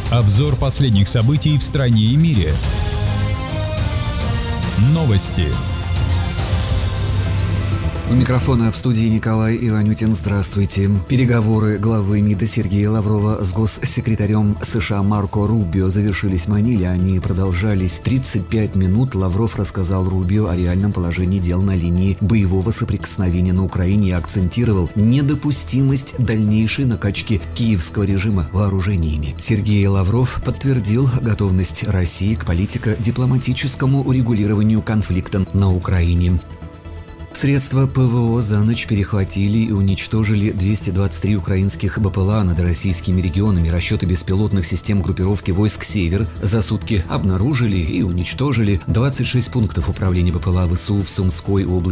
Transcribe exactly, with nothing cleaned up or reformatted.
Обзор последних событий в стране и мире. Новости. У микрофона в студии Николай Иванютин. Здравствуйте. Переговоры главы МИДа Сергея Лаврова с госсекретарем США Марко Рубио завершились в Маниле. Они продолжались тридцать пять минут. Лавров рассказал Рубио о реальном положении дел на линии боевого соприкосновения на Украине и акцентировал недопустимость дальнейшей накачки киевского режима вооружениями. Сергей Лавров подтвердил готовность России к политико-дипломатическому урегулированию конфликта на Украине. Средства ПВО за ночь перехватили и уничтожили двести двадцать три украинских БПЛА над российскими регионами. Расчеты беспилотных систем группировки войск «Север» за сутки обнаружили и уничтожили двадцать шесть пунктов управления БПЛА ВСУ в Сумской области.